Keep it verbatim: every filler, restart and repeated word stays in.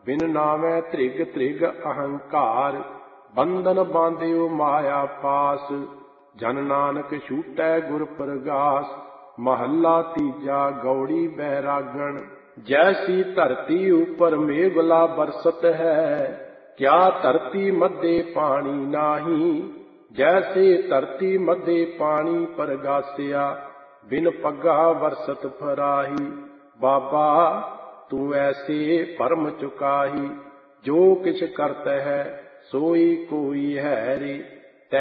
बिन नावै त्रिग त्रिग अहंकार, बंधन बांधियो माया पास। जन नानक छूटै गुर प्रगास, महला तीजा गौड़ी बैरागण। जैसी धरती ऊपर मेघला बरसत है, क्या धरती मध्य पानी नाही। जैसे धरती मध्य पानी परगासिया, बिन पग्गा बरसत फराही। बाबा तू ऐसे परम चुकाही, जो किछ करत है सोई कोई है रे।